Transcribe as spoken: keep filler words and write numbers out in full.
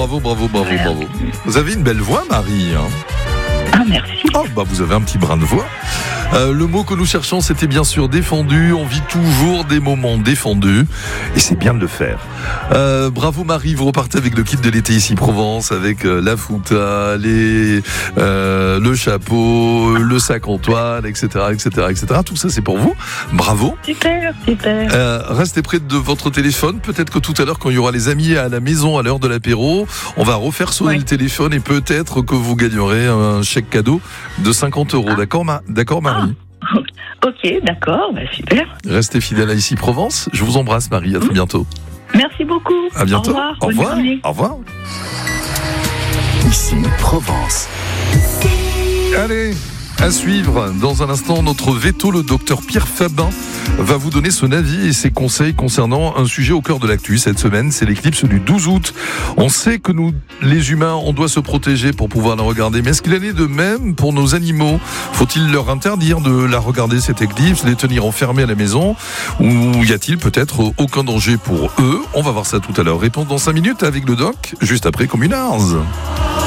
Bravo, bravo, bravo, Voilà. bravo. Vous avez une belle voix, Marie. Hein. Ah, merci. Oh, bah vous avez un petit brin de voix. Euh, le mot que nous cherchons, c'était bien sûr défendu. On vit toujours des moments défendus. Et c'est bien de le faire. Euh, bravo Marie, vous repartez avec le kit de l'été ici Provence, avec euh, la fouta, les, euh, le chapeau, le sac en toile, et cetera, et cetera, et cetera. Tout ça, c'est pour vous. Bravo. Super, super. Euh, restez près de votre téléphone. Peut-être que tout à l'heure, quand il y aura les amis à la maison à l'heure de l'apéro, on va refaire sonner Ouais. le téléphone et peut-être que vous gagnerez un chèque cadeau de cinquante euros. Ah. D'accord, Ma- d'accord Marie? Ok, d'accord, bah, super. Restez fidèle à Ici Provence. Je vous embrasse, Marie. À très bientôt. Merci beaucoup. À bientôt. Au revoir. Au Bonne revoir. journée. Au revoir. Ici Provence. Allez, à suivre. Dans un instant, notre veto, le docteur Pierre Fabin, va vous donner son avis et ses conseils concernant un sujet au cœur de l'actu. Cette semaine, c'est l'éclipse du douze août. On sait que nous, les humains, on doit se protéger pour pouvoir la regarder. Mais est-ce qu'il en est de même pour nos animaux? Faut-il leur interdire de la regarder, cette éclipse, les tenir enfermés à la maison? Ou y a-t-il peut-être aucun danger pour eux? On va voir ça tout à l'heure. Réponse dans cinq minutes avec le doc, juste après Communards.